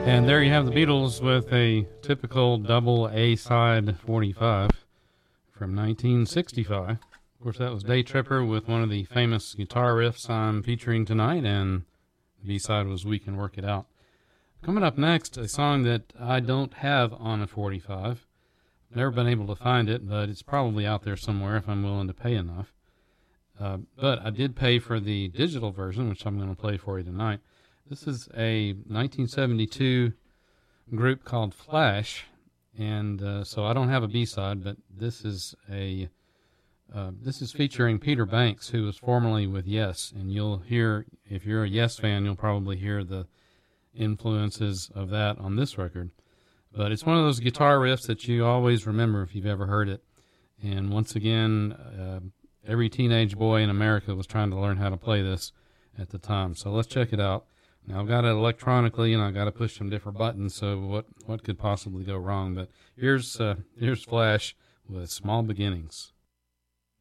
And there you have the Beatles with a typical double A-side 45 from 1965. Of course, that was Day Tripper with one of the famous guitar riffs I'm featuring tonight, and the B-side was We Can Work It Out. Coming up next, a song that I don't have on a 45. Never been able to find it, but it's probably out there somewhere if I'm willing to pay enough. But I did pay for the digital version, which I'm going to play for you tonight. This is a 1972 group called Flash, and so I don't have a B-side, but this is featuring Peter Banks, who was formerly with Yes, and you'll hear, if you're a Yes fan, you'll probably hear the influences of that on this record. But it's one of those guitar riffs that you always remember if you've ever heard it. And once again, every teenage boy in America was trying to learn how to play this at the time. So let's check it out. Now, I've got it electronically, and I've got to push some different buttons, so what could possibly go wrong? But here's Flash with Small Beginnings.